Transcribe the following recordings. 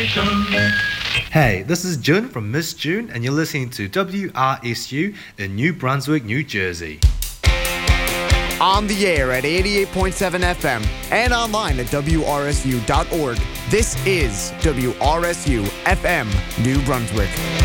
Hey, this is June from Miss June, and you're listening to WRSU in New Brunswick, New Jersey. On the air at 88.7 FM and online at WRSU.org. This is WRSU FM New Brunswick.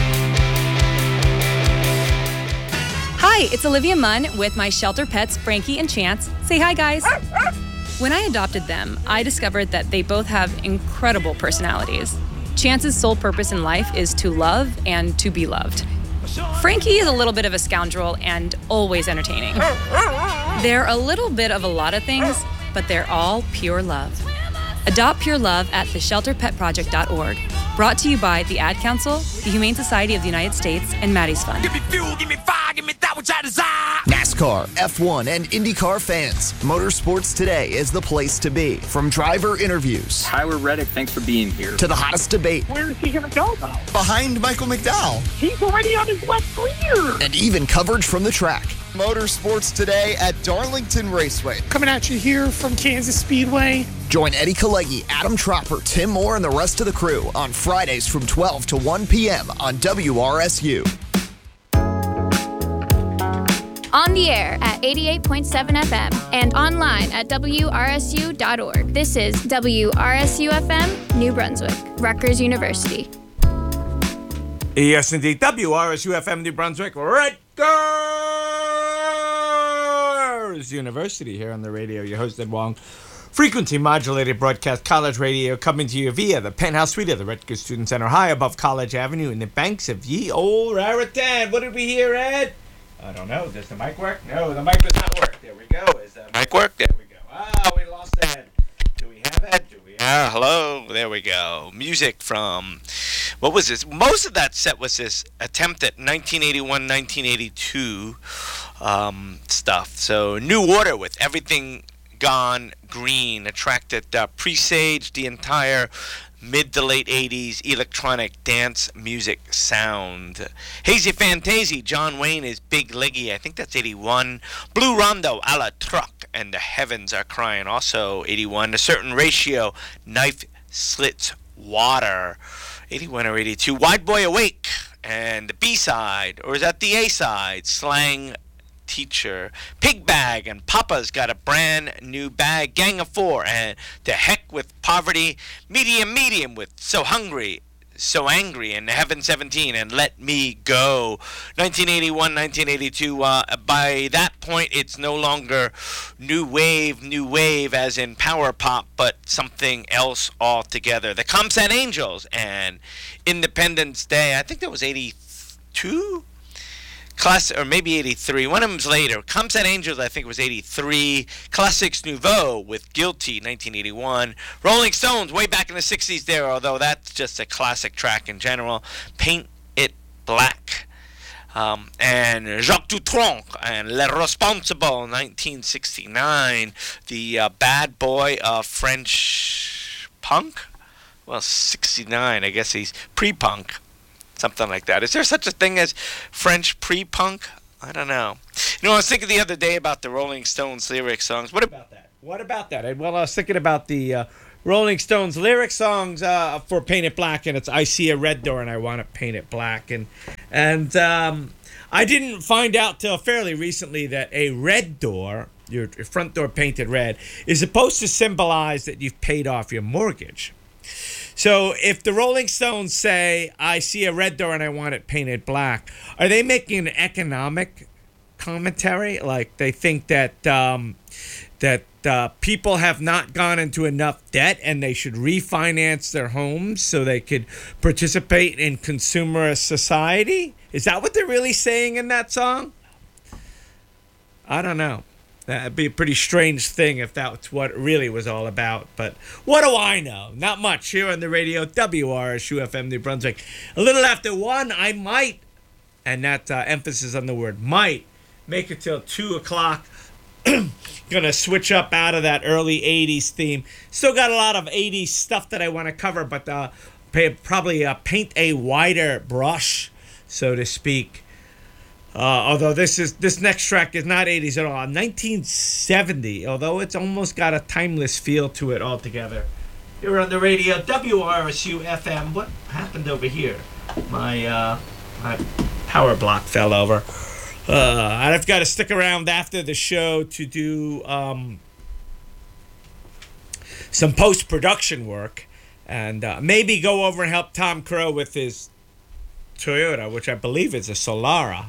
Hi, it's Olivia Munn with my shelter pets, Frankie and Chance. Say hi, guys. When I adopted them, I discovered that they both have incredible personalities. Chance's sole purpose in life is to love and to be loved. Frankie is a little bit of a scoundrel and always entertaining. They're a little bit of a lot of things, but they're all pure love. Adopt Pure Love at theshelterpetproject.org. Brought to you by the Ad Council, the Humane Society of the United States, and Maddie's Fund. Give me fuel, give me fire, give me that which I desire. NASCAR, F1, and IndyCar fans. Motorsports Today is the place to be. From driver interviews Tyler Reddick, thanks for being here. to the hottest debate. Where is he going to go, though? Behind Michael McDowell. He's already on his left rear. And even coverage from the track. Motorsports Today at Darlington Raceway. Coming at you here from Kansas Speedway. Join Eddie Kalegi, Adam Tropper, Tim Moore, and the rest of the crew on Fridays from 12 to 1 p.m. on WRSU. On the air at 88.7 FM and online at WRSU.org. This is WRSU FM, New Brunswick, Rutgers University. Yes, indeed. WRSU FM, New Brunswick, Rutgers University here on the radio. Your host, Ed Wong. Frequency modulated broadcast college radio coming to you via the penthouse suite of the Rutgers Student Center high above College Avenue in the banks of ye old Raritan. What did we hear, Ed? I don't know. Does the mic work? No, the mic does not work. There we go. Is the mic work? There we go. Ah, we lost Ed. Do we have Ed? Hello. There we go. Music from, what was this? Most of that set was this attempt at 1981, 1982 stuff. So New Order with Everything Gone Green attracted presaged the entire mid to late 80s electronic dance music sound. Hazy Fantasy, John Wayne is Big Leggy, I think that's 81. Blue Rondo, a la Truck, and The Heavens Are Crying, also 81. A Certain Ratio, Knife Slits Water, 81 or 82. Wide Boy Awake, and the B-side, or is that the A-side? Slang Teacher, Pig Bag, and Papa's Got a Brand New Bag, Gang of Four, and To Heck with Poverty, Medium with So Hungry, So Angry, and Heaven 17, and Let Me Go. 1981, 1982, by that point it's no longer new wave as in power pop, but something else altogether. The Comsat Angels and Independence Day, I think that was 82? Or maybe 83. One of them's later. Comsat Angels, I think, was 83. Classics Nouveau with Guilty, 1981. Rolling Stones, way back in the 60s there, although that's just a classic track in general. Paint It Black. And Jacques Dutronc and Le Responsible, 1969. The bad boy of French punk? Well, 69. I guess he's pre-punk. Something like that. Is there such a thing as French pre-punk? I don't know. You know, I was thinking the other day about the Rolling Stones lyric songs. What about that? What about that? Well, I was thinking about the Rolling Stones lyric songs for Paint It Black, and it's I see a red door and I want to paint it black. And I didn't find out till fairly recently that a red door, your front door painted red, is supposed to symbolize that you've paid off your mortgage. So if the Rolling Stones say, I see a red door and I want it painted black, are they making an economic commentary? Like they think that people have not gone into enough debt and they should refinance their homes so they could participate in consumerist society? Is that what they're really saying in that song? I don't know. That'd be a pretty strange thing if that's what it really was all about. But what do I know? Not much here on the radio, WRSU FM New Brunswick. A little after 1, I might, and that emphasis on the word might, make it till 2 o'clock. Gonna switch up out of that early 80s theme. Still got a lot of 80s stuff that I want to cover, but probably paint a wider brush, so to speak. Although this next track is not 80s at all. 1970, although it's almost got a timeless feel to it altogether. Here on the radio, WRSU FM. What happened over here? My power block fell over. I've got to stick around after the show to do some post-production work and maybe go over and help Tom Crow with his Toyota, which I believe is a Solara.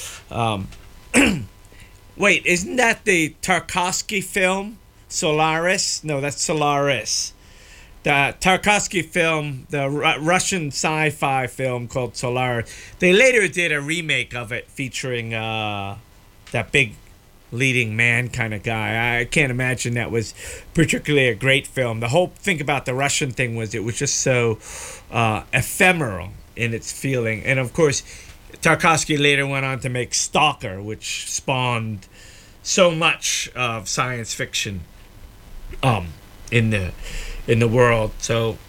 Wait, isn't that the Tarkovsky film, Solaris? No, that's Solaris. The Tarkovsky film, the Russian sci-fi film called Solaris. They later did a remake of it featuring that big leading man kind of guy. I can't imagine that was particularly a great film. The whole thing about the Russian thing was it was just so ephemeral in its feeling. And of course, Tarkovsky later went on to make Stalker, which spawned so much of science fiction in the world. So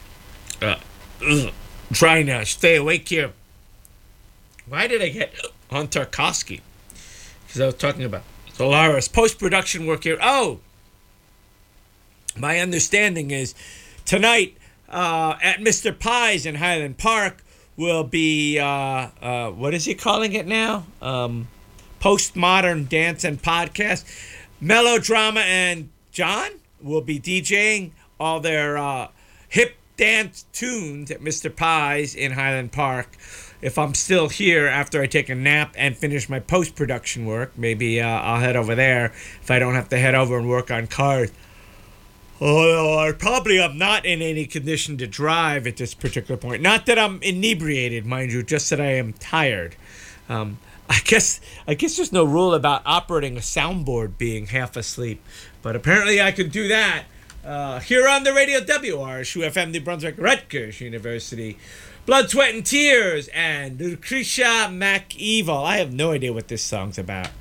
trying to stay awake here. Why did I get on Tarkovsky? Because I was talking about Solaris. Post-production work here. Oh! My understanding is tonight at Mr. Pie's in Highland Park will be, what is he calling it now? Postmodern Dance and Podcast. Melodrama and John will be DJing all their hip dance tunes at Mr. Pie's in Highland Park. If I'm still here after I take a nap and finish my post-production work, maybe I'll head over there if I don't have to head over and work on cars. Although I probably am not in any condition to drive at this particular point. Not that I'm inebriated, mind you, just that I am tired. I guess there's no rule about operating a soundboard being half asleep, but apparently I could do that. Here on the radio, WRSU FM, New Brunswick, Rutgers University. Blood, Sweat, and Tears, and Lucretia MacEvil. I have no idea what this song's about.